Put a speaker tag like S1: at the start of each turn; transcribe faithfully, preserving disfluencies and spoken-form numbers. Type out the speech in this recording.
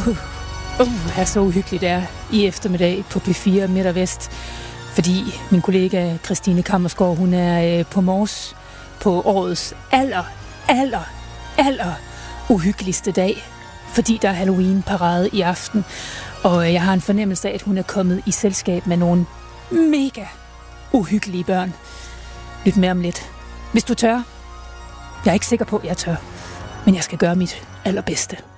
S1: Uh, uh, er så uhyggeligt der i eftermiddag på P fire Midt og Vest, fordi min kollega Christine Kammersgaard, hun er øh, på Mors på årets aller, aller, aller uhyggeligste dag, fordi der er Halloween-parade i aften, og øh, jeg har en fornemmelse af, at hun er kommet i selskab med nogle mega uhyggelige børn. Lyt med om lidt. Hvis du tør. Jeg er ikke sikker på, at jeg tør, men jeg skal gøre mit allerbedste.